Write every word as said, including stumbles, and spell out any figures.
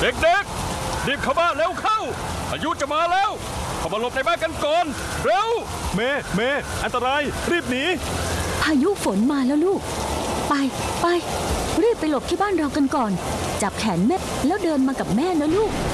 เด็กๆรีบเข้าบ้านเร็วเข้าพายุจะมาแล้วเข้ามาหลบในบ้านกันก่อนเร็วเมย์เมย์อันตรายรีบหนีพายุฝนมาแล้วลูกไปไปรีบไปหลบที่บ้านเรากันก่อนจับแขนแม่แล้วเดินมากับแม่นะลูก